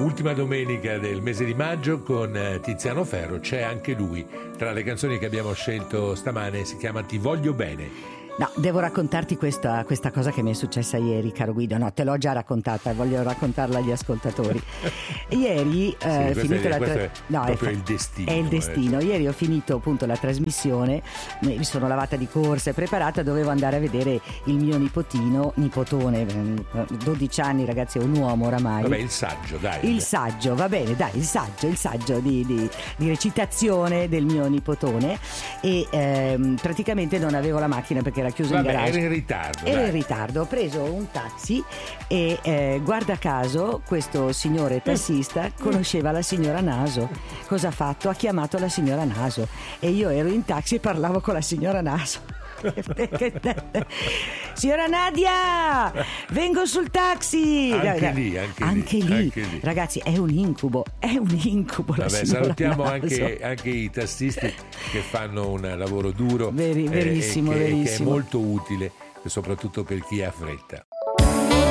Ultima domenica del mese di maggio con Tiziano Ferro, c'è anche lui. Tra le canzoni che abbiamo scelto stamane si chiama Ti voglio bene. No, devo raccontarti questa cosa che mi è successa ieri, caro Guido. No, te l'ho già raccontata e voglio raccontarla agli ascoltatori. Ieri, finito è proprio il destino. È il destino. Ieri ho finito appunto la trasmissione, mi sono lavata di corsa e preparata, dovevo andare a vedere il mio nipotone, 12 anni, ragazzi, è un uomo oramai. Vabbè, il saggio, dai. Il saggio, va bene, dai, il saggio di recitazione del mio nipotone e praticamente non avevo la macchina perché era chiuso in garage. Era in ritardo. Ho preso un taxi e guarda caso questo signore tassista conosceva la signora Naso. Cosa ha fatto? Ha chiamato la signora Naso e io ero in taxi e parlavo con la signora Naso. Signora Nadia, vengo sul taxi. Anche lì. Ragazzi, è un incubo. Vabbè, salutiamo anche i tassisti che fanno un lavoro duro, verissimo, che è molto utile, soprattutto per chi ha fretta.